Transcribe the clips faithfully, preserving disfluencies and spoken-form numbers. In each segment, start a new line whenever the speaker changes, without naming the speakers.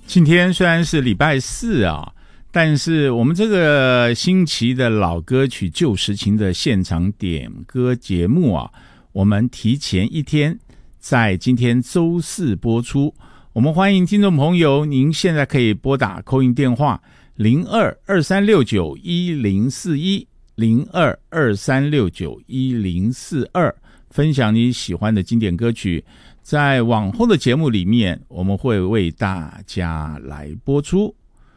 今天虽然是礼拜四啊，但是我们这个星期的老歌曲旧时情的现场点歌节目啊，我们提前一天在今天周四播出。我们欢迎听众朋友，您现在可以拨打 call in 电话零二二三六九一零四一 零二二三六九一零四二，分享你喜欢的经典歌曲。在往后的节目里面，我们会为大家来播出。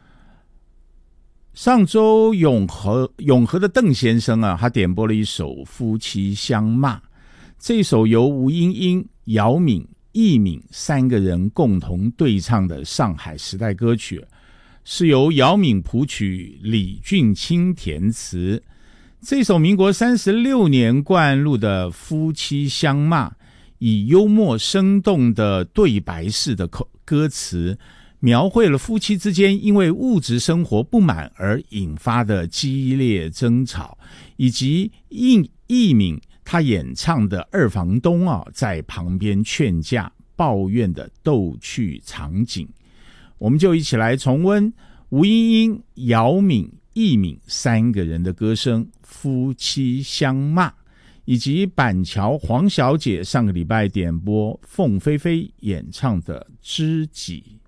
上周永和永和的邓先生啊，他点播了一首《夫妻相骂》，这首由吴英英、姚敏、易敏三个人共同对唱的上海时代歌曲，是由姚敏谱曲，李俊清填词。这首民国三十六年灌录的《夫妻相骂》，以幽默生动的对白式的歌词，描绘了夫妻之间因为物质生活不满而引发的激烈争吵，以及易易敏他演唱的二房东啊在旁边劝架抱怨的逗趣场景。我们就一起来重温吴英英、姚敏、易敏三个人的歌声《夫妻相骂》，以及板桥黄小姐上个礼拜点播凤飞飞演唱的《知己》。